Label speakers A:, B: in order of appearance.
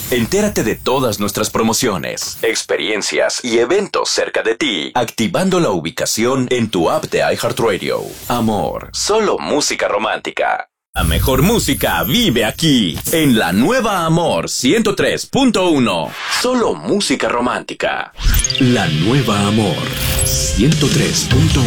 A: Entérate de todas nuestras promociones, experiencias y eventos cerca de ti, activando la ubicación en tu app de iHeartRadio. Amor, solo música romántica. La mejor música vive aquí, en la nueva Amor 103.1. Solo música romántica. La nueva Amor 103.1.